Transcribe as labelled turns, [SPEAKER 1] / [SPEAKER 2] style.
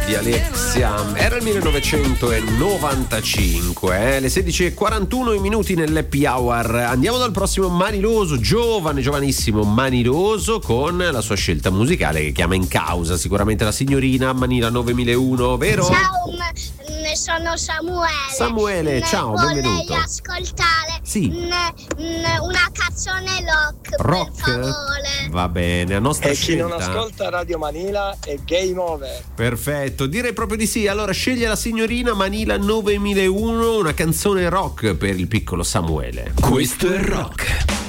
[SPEAKER 1] di Alexia. Era il 1995, le 16:41 minuti nell'Happy Hour. Andiamo dal prossimo maniloso, giovanissimo maniloso, con la sua scelta musicale che chiama in causa sicuramente la signorina Manila 9001, vero?
[SPEAKER 2] Ciao, sono Samuele.
[SPEAKER 1] Samuele, ciao, benvenuto.
[SPEAKER 2] Vorrei ascoltare una canzone rock, per favore.
[SPEAKER 1] Va bene, a nostra
[SPEAKER 3] e
[SPEAKER 1] scelta.
[SPEAKER 3] chi non ascolta Radio Manila è game over.
[SPEAKER 1] Perfetto, direi proprio di sì. Allora sceglie la signorina Manila 9001 una canzone rock per il piccolo Samuele.
[SPEAKER 4] Questo è rock.